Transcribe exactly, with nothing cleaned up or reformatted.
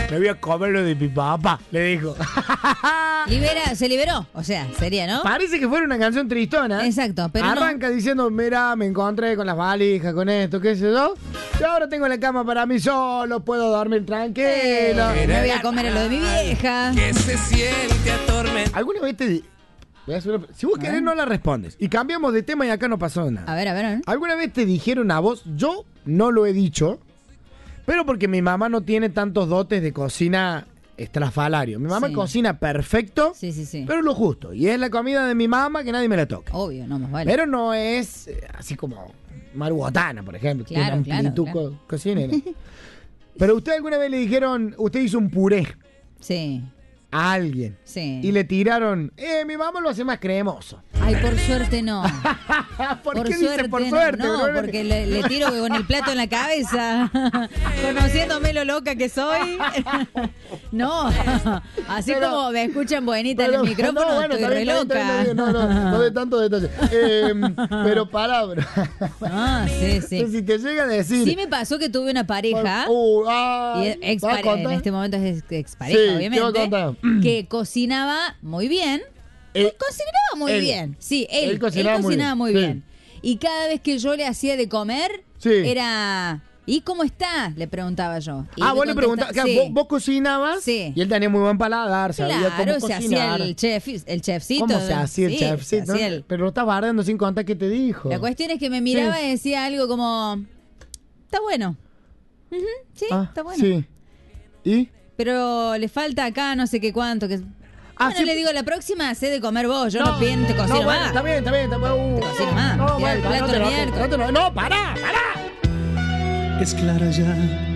Me voy a comer lo de mi papá, le dijo. Libera, se liberó, o sea, sería, ¿no? Parece que fuera una canción tristona. Exacto, pero arranca no. diciendo, mira, me encontré con las valijas, con esto, qué sé yo. Y ahora tengo la cama para mí solo, puedo dormir tranquilo. Eh, me voy a comer a lo de mi vieja. Que se siente atormentado. ¿Alguna vez te... di- Voy a hacer una- Si vos querés no la respondes. Y cambiamos de tema y acá no pasó nada. A ver, a ver, a ver. ¿Alguna vez te dijeron a vos? Yo no lo he dicho, pero porque mi mamá no tiene tantos dotes de cocina estrafalario. Mi mamá Sí. cocina perfecto, Sí, sí, sí. pero lo justo. Y es la comida de mi mamá que nadie me la toca. Obvio, no más vale. Pero no es eh, así como Maru Botana, por ejemplo. que Claro, tiene amplitud claro, co- cocinera. Pero usted alguna vez le dijeron, usted hizo un puré Sí, a alguien sí. y le tiraron, eh, mi mamá lo hace más cremoso. Ay, por suerte no. ¿Por, Por qué suerte, dice por no, suerte? no, bro? porque le, le tiro con el plato en la cabeza. Conociéndome lo loca que soy. No, así Pero- como me escuchan buenita en Pero- el micrófono, no, bueno, estoy está re bien, está bien, está loca. bien, no, no, no de tanto detalle. Eh, pero pará, bro. Ah, sí, sí. Si te llega a decir... Sí me pasó que tuve una pareja, Uh, ah, y ex ¿vas a pareja, en contar? este momento es expareja, Sí, ¿qué va a obviamente, contar? que cocinaba muy bien. Eh, Cocinaba muy él. bien. Sí, él, Él él cocinaba cocinaba, muy muy bien. bien. Y cada vez que yo le hacía de comer, Sí. era... ¿Y cómo está? Le preguntaba yo. Y ah, me vos le preguntabas, contestaba- claro, vos, vos cocinabas Sí. y él tenía muy buen paladar, sabía Claro, cómo se cocinar. hacía el chef, el chefcito. ¿Cómo se hacía el Sí, chefcito? se hacía el- Pero lo estás bardeando sin contar qué te dijo. La cuestión es que me miraba Sí. y decía algo como... Está bueno. Ujú, sí, Ah, está bueno. Sí. ¿Y? Pero le falta acá no sé qué cuánto. Que... Ah, bueno, sí. le digo, la próxima sé de comer vos. Yo no, bien, te cocino no, bueno, más. está bien, está bien. Está bien. Uh, Te cocino más. No, Tira el bueno, plato no te de enojes, miércoles. no te enojes. No, pará, pará. Es clara ya